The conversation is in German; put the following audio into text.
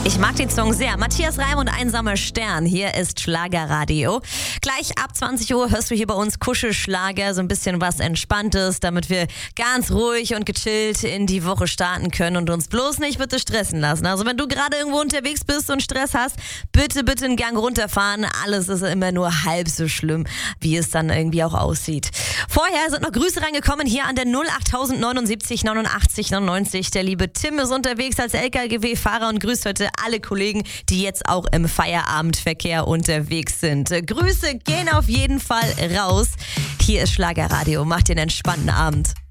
Ich mag den Song sehr. Matthias Reim und Einsamer Stern. Hier ist Schlagerradio. Gleich ab 20 Uhr hörst du hier bei uns Kuschelschlager, so ein bisschen was Entspanntes, damit wir ganz ruhig und gechillt in die Woche starten können und uns bloß nicht bitte stressen lassen. Also wenn du gerade irgendwo unterwegs bist und Stress hast, bitte einen Gang runterfahren. Alles ist immer nur halb so schlimm, wie es dann irgendwie auch aussieht. Vorher sind noch Grüße reingekommen hier an der 08079 89 99. Der liebe Tim ist unterwegs als LKW-Fahrer und grüßt heute alle Kollegen, die jetzt auch im Feierabendverkehr unterwegs sind. Grüße gehen auf jeden Fall raus. Hier ist Schlagerradio. Macht dir einen entspannten Abend.